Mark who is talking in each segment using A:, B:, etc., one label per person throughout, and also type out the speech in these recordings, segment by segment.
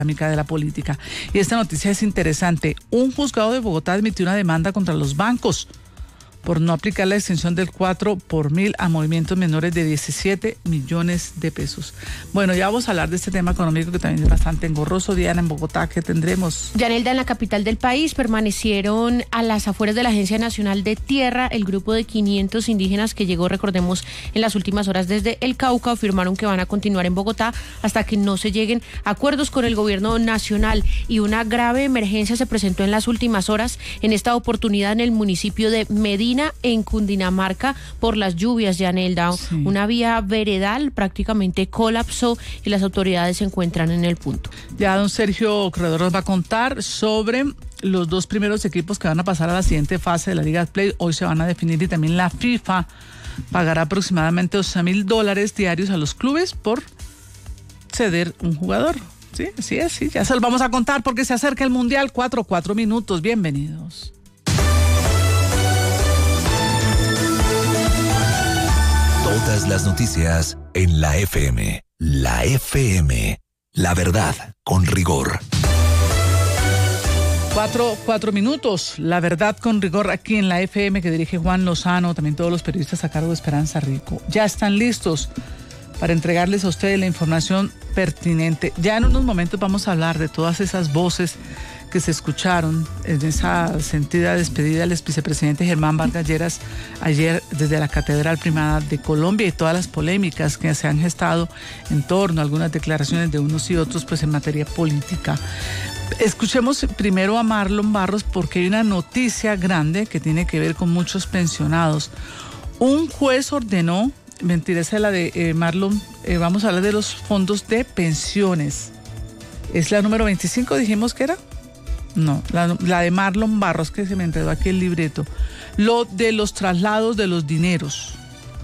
A: de la política. Y esta noticia es interesante. Un juzgado de Bogotá admitió una demanda contra los bancos por no aplicar la exención del 4 por mil a movimientos menores de 17 millones de pesos. Bueno, ya vamos a hablar de este tema económico que también es bastante engorroso. Diana, en Bogotá, ¿qué tendremos?
B: Yanelda, en la capital del país permanecieron a las afueras de la Agencia Nacional de Tierra el grupo de 500 indígenas que llegó, recordemos, en las últimas horas desde el Cauca. Afirmaron que van a continuar en Bogotá hasta que no se lleguen a acuerdos con el gobierno nacional, y una grave emergencia se presentó en las últimas horas, en esta oportunidad en el municipio de Medina, en Cundinamarca, por las lluvias, Yanelda. Sí. Una vía veredal prácticamente colapsó y las autoridades se encuentran en el punto.
A: Ya don Sergio Corredor nos va a contar sobre los dos primeros equipos que van a pasar a la siguiente fase de la Liga Play. Hoy se van a definir, y también la FIFA pagará aproximadamente $12,000 diarios a los clubes por ceder un jugador. Sí, así es, sí, ya se los vamos a contar porque se acerca el Mundial. 4 minutos, bienvenidos.
C: Todas las noticias en la FM. La FM. La verdad con rigor.
A: 4 minutos. La verdad con rigor aquí en la FM, que dirige Juan Lozano, también todos los periodistas a cargo de Esperanza Rico. Ya están listos para entregarles a ustedes la información pertinente. Ya en unos momentos vamos a hablar de todas esas voces que se escucharon en esa sentida despedida del vicepresidente Germán Vargas Lleras ayer desde la Catedral Primada de Colombia, y todas las polémicas que se han gestado en torno a algunas declaraciones de unos y otros, pues en materia política. Escuchemos primero a Marlon Barros, porque hay una noticia grande que tiene que ver con muchos pensionados. Un juez ordenó, mentira, esa es la de Marlon, vamos a hablar de los fondos de pensiones. ¿Es la número 25, dijimos que era? No, la de Marlon Barros, que se me enredó aquí el libreto. Lo de los traslados de los dineros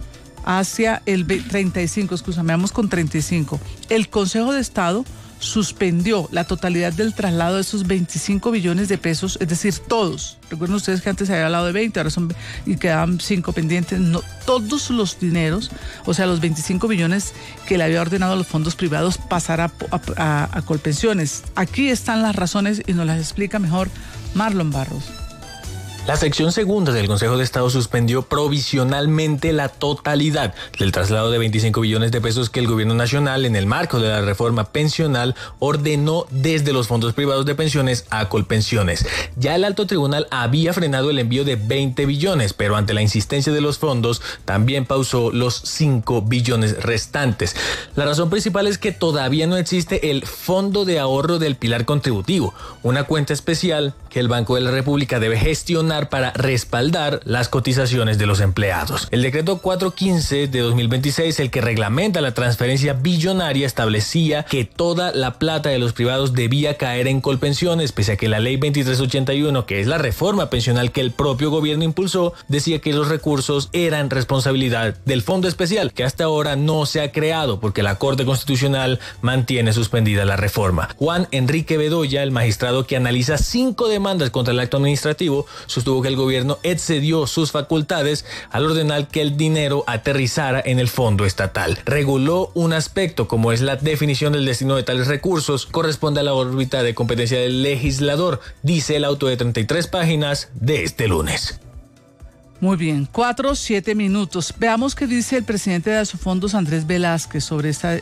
A: hacia el 35, vamos con 35. El Consejo de Estado suspendió la totalidad del traslado de esos 25 billones de pesos, es decir, todos. Recuerden ustedes que antes se había hablado de 20, ahora son, y quedaban 5 pendientes. No, todos los dineros, o sea, los 25 billones que le había ordenado a los fondos privados pasar a Colpensiones. Aquí están las razones y nos las explica mejor Marlon Barros.
D: La sección segunda del Consejo de Estado suspendió provisionalmente la totalidad del traslado de 25 billones de pesos que el gobierno nacional, en el marco de la reforma pensional, ordenó desde los fondos privados de pensiones a Colpensiones. Ya el alto tribunal había frenado el envío de 20 billones, pero ante la insistencia de los fondos también pausó los 5 billones restantes. La razón principal es que todavía no existe el Fondo de Ahorro del Pilar Contributivo, una cuenta especial que el Banco de la República debe gestionar para respaldar las cotizaciones de los empleados. El decreto 415 de 2026, el que reglamenta la transferencia billonaria, establecía que toda la plata de los privados debía caer en Colpensiones, pese a que la ley 2381, que es la reforma pensional que el propio gobierno impulsó, decía que los recursos eran responsabilidad del fondo especial, que hasta ahora no se ha creado porque la Corte Constitucional mantiene suspendida la reforma. Juan Enrique Bedoya, el magistrado que analiza 5 demandas contra el acto administrativo, sostuvo que el gobierno excedió sus facultades al ordenar que el dinero aterrizara en el fondo estatal. Reguló un aspecto como es la definición del destino de tales recursos, corresponde a la órbita de competencia del legislador, dice el auto de 33 páginas de este lunes.
A: Muy bien, 7 minutos. Veamos qué dice el presidente de Asofondos, Andrés Velasco, sobre esta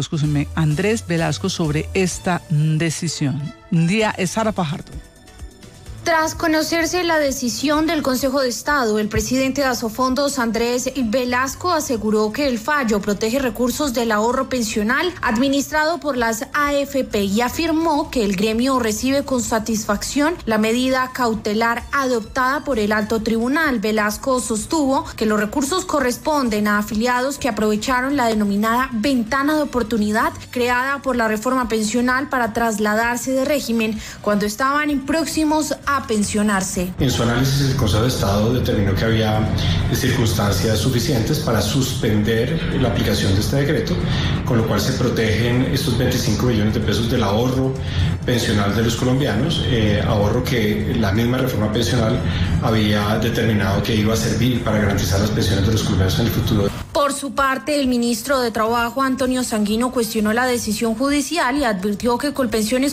A: decisión. Día es Sara Fajardo.
E: Tras conocerse la decisión del Consejo de Estado, el presidente de Asofondos, Andrés Velasco, aseguró que el fallo protege recursos del ahorro pensional administrado por las AFP y afirmó que el gremio recibe con satisfacción la medida cautelar adoptada por el alto tribunal. Velasco sostuvo que los recursos corresponden a afiliados que aprovecharon la denominada ventana de oportunidad creada por la reforma pensional para trasladarse de régimen cuando estaban próximos a pensionarse.
F: En su análisis, el Consejo de Estado determinó que había circunstancias suficientes para suspender la aplicación de este decreto, con lo cual se protegen estos 25 25 billones de pesos del ahorro pensional de los colombianos, ahorro que la misma reforma pensional había determinado que iba a servir para garantizar las pensiones de los colombianos en el futuro.
E: Por su parte, el ministro de Trabajo, Antonio Sanguino, cuestionó la decisión judicial y advirtió que Colpensiones